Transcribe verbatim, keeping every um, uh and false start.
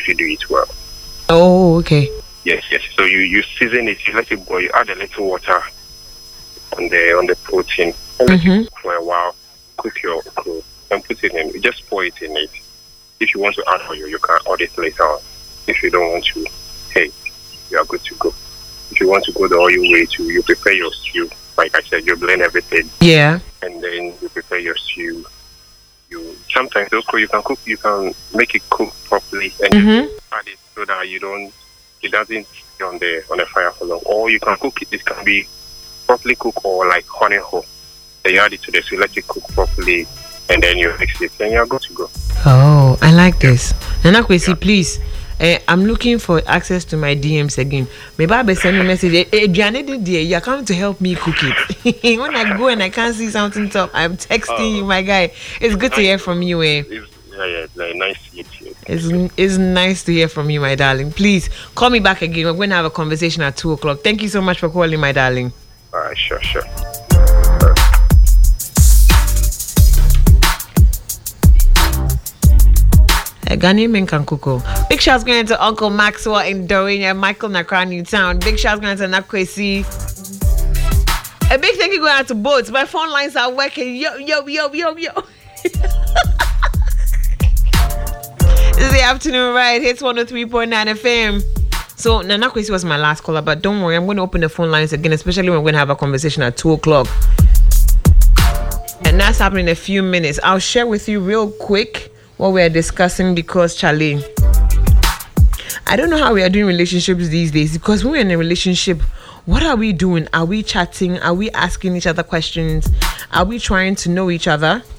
if you do it well. Oh, okay. Yes, yes. So you, you season it, you let it boil, you add a little water on the on the protein, and let Mm-hmm. it cook for a while. Cook your clothes and put it in. Just pour it in it. If you want to add oil, you can add it later on. If you don't want to, hey, you are good to go. If you want to go the oil way too, you prepare your stew. Like I said, you blend everything, Yeah. and then you prepare your stew. You sometimes also you can cook, you can make it cook properly, and Mm-hmm. you add it so that you don't, it doesn't stay on the on the fire for long. Or you can cook it. It can be properly cooked or like honey ho. Then you add it to this, you let it cook properly, and then you mix it, and you're good to go. Oh, I like this. Nana Kwesi, Yeah. please. Uh, I'm looking for access to my D Ms again. Maybe I'll send me a message. Eh, eh, Diane, dear, you're coming to help me cook it. When I go and I can't see something top, I'm texting you, my guy. It's good to hear from you, eh? It's, yeah, yeah, like, nice to meet you. It's, it's nice to hear from you, my darling. Please call me back again. We're going to have a conversation at two o'clock. Thank you so much for calling, my darling. All right, sure, sure. Ghanaian men can cook. Big shouts going to Uncle Maxwell in Dorinia, Michael Nakrani Town. Big shouts going to Nakwesi. A big thank you going out to boats. My phone lines are working. Yo, yo, yo, yo, yo. This is the afternoon ride. Hits one oh three point nine F M. So Nana Kwesi was my last caller, but don't worry, I'm going to open the phone lines again, especially when we're going to have a conversation at two o'clock. And that's happening in a few minutes. I'll share with you real quick what we're discussing, because Charlie, I don't know how we are doing relationships these days, because when we're in a relationship, what are we doing? Are we chatting? Are we asking each other questions? Are we trying to know each other?